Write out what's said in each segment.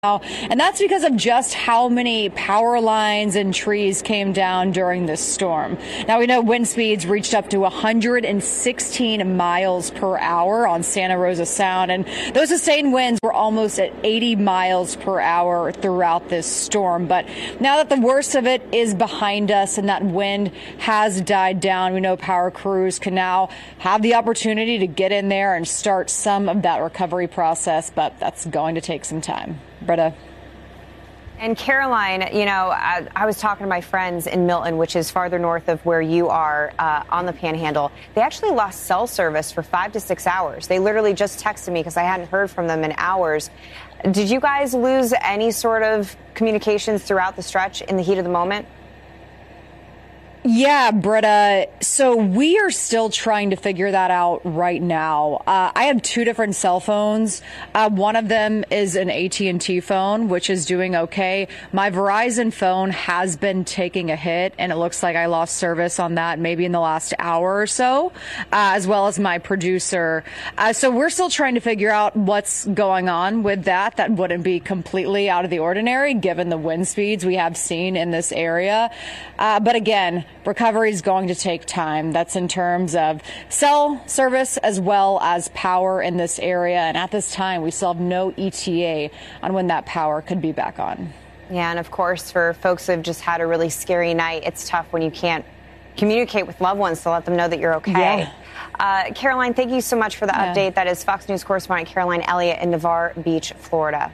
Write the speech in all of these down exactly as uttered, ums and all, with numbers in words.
And that's because of just how many power lines and trees came down during this storm. Now, we know wind speeds reached up to one hundred sixteen miles per hour on Santa Rosa Sound, and those sustained winds were almost at eighty miles per hour throughout this storm. But now that the worst of it is behind us and that wind has died down, we know power crews can now have the opportunity to get in there and start some of that recovery process, but that's going to take some time. Britta. And Caroline, you know, I, I was talking to my friends in Milton, which is farther north of where you are uh, on the Panhandle. They actually lost cell service for five to six hours. They literally just texted me because I hadn't heard from them in hours. Did you guys lose any sort of communications throughout the stretch in the heat of the moment? Yeah, Britta. So we are still trying to figure that out right now. Uh, I have two different cell phones. Uh, one of them is an A T and T phone, which is doing okay. My Verizon phone has been taking a hit, and it looks like I lost service on that maybe in the last hour or so, uh, as well as my producer. Uh, so we're still trying to figure out what's going on with that. That wouldn't be completely out of the ordinary, given the wind speeds we have seen in this area. Uh, but again, recovery is going to take time. That's in terms of cell service as well as power in this area. And at this time, we still have no E T A on when that power could be back on. Yeah, and of course, for folks who have just had a really scary night, it's tough when you can't communicate with loved ones to let them know that you're okay. Yeah. Uh, Caroline, thank you so much for the yeah. update. That is Fox News correspondent Caroline Elliott in Navarre Beach, Florida.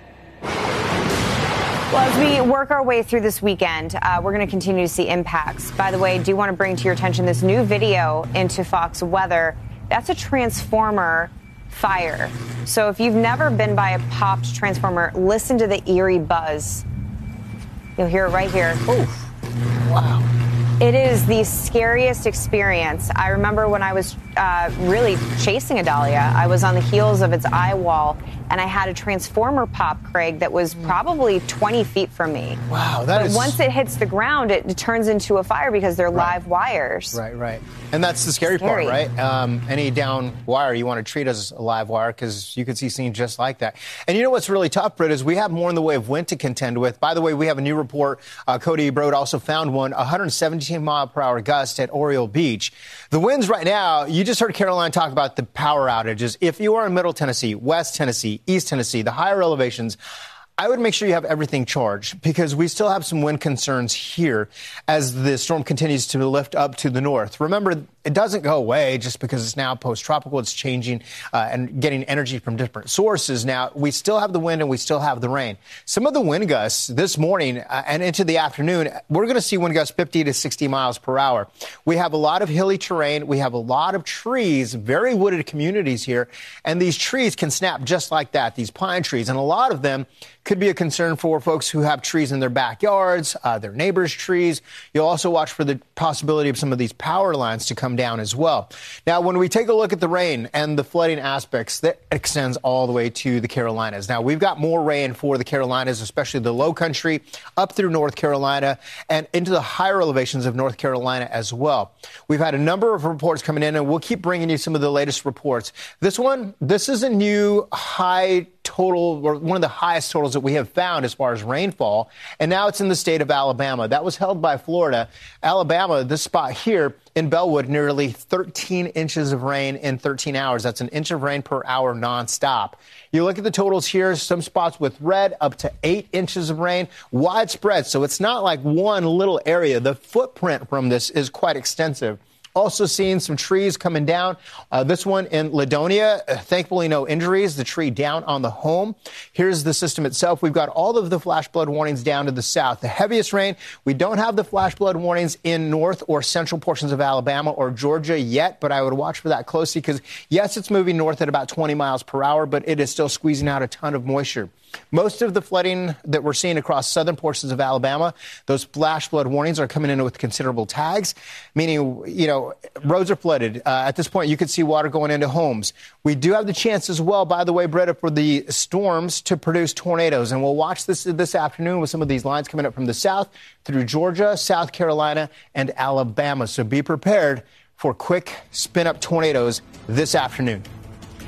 Well, as we work our way through this weekend, uh, we're going to continue to see impacts. By the way, I do want to bring to your attention this new video into Fox Weather. That's a transformer fire. So if you've never been by a popped transformer, listen to the eerie buzz. You'll hear it right here. Oof. Wow. It is the scariest experience. I remember when I was uh, really chasing a dahlia, I was on the heels of its eye wall, and I had a transformer pop, Craig, that was probably twenty feet from me. Wow, that but is... once it hits the ground, it, it turns into a fire because they're right. live wires. Right, right. And that's the scary, scary. part, right? Um, any down wire you want to treat as a live wire because you could see scenes just like that. And you know what's really tough, Britt, is we have more in the way of wind to contend with. By the way, we have a new report. Uh, Cody Broad also found one, one hundred seventeen mile per hour gust at Oriole Beach. The winds right now, you just heard Caroline talk about the power outages. If you are in Middle Tennessee, West Tennessee, East Tennessee, the higher elevations, I would make sure you have everything charged because we still have some wind concerns here as the storm continues to lift up to the north. Remember, it doesn't go away just because it's now post-tropical. It's changing uh, and getting energy from different sources. Now, we still have the wind and we still have the rain. Some of the wind gusts this morning uh, and into the afternoon, we're going to see wind gusts fifty to sixty miles per hour. We have a lot of hilly terrain. We have a lot of trees, very wooded communities here. And these trees can snap just like that, these pine trees. And a lot of them could be a concern for folks who have trees in their backyards, uh, their neighbors' trees. You'll also watch for the possibility of some of these power lines to come down as well. Now, when we take a look at the rain and the flooding aspects, that extends all the way to the Carolinas. Now, we've got more rain for the Carolinas, especially the low country, up through North Carolina and into the higher elevations of North Carolina as well. We've had a number of reports coming in, and we'll keep bringing you some of the latest reports. This one, this is a new high total, or one of the highest totals that we have found as far as rainfall, and now it's in the state of Alabama. That was held by Florida. Alabama, this spot here in Bellwood, nearly thirteen inches of rain in thirteen hours. That's an inch of rain per hour nonstop. You look at the totals here, some spots with red, up to eight inches of rain, widespread. So it's not like one little area. The footprint from this is quite extensive. Also seeing some trees coming down. Uh, this one in Ladonia, uh, thankfully no injuries. The tree down on the home. Here's the system itself. We've got all of the flash flood warnings down to the south. The heaviest rain, we don't have the flash flood warnings in north or central portions of Alabama or Georgia yet, but I would watch for that closely because, yes, it's moving north at about twenty miles per hour, but it is still squeezing out a ton of moisture. Most of the flooding that we're seeing across southern portions of Alabama, those flash flood warnings are coming in with considerable tags, meaning, you know, roads are flooded. Uh, at this point, you could see water going into homes. We do have the chance as well, by the way, Britta, for the storms to produce tornadoes. And we'll watch this this afternoon with some of these lines coming up from the south through Georgia, South Carolina, and Alabama. So be prepared for quick spin-up tornadoes this afternoon.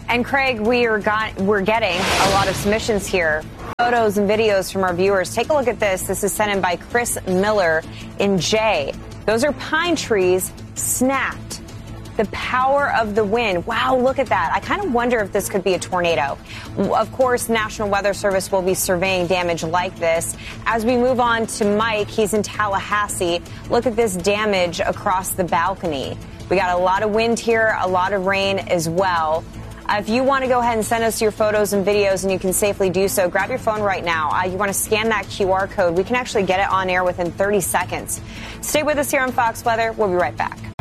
And Craig, we are got, we're getting a lot of submissions here. Photos and videos from our viewers. Take a look at this. This is sent in by Chris Miller in Jay. Those are pine trees snapped. The power of the wind. Wow, look at that. I kind of wonder if this could be a tornado. Of course, National Weather Service will be surveying damage like this. As we move on to Mike, he's in Tallahassee. Look at this damage across the balcony. We got a lot of wind here, a lot of rain as well. Uh, if you want to go ahead and send us your photos and videos, and you can safely do so, grab your phone right now. Uh, you want to scan that Q R code. We can actually get it on air within thirty seconds. Stay with us here on Fox Weather. We'll be right back.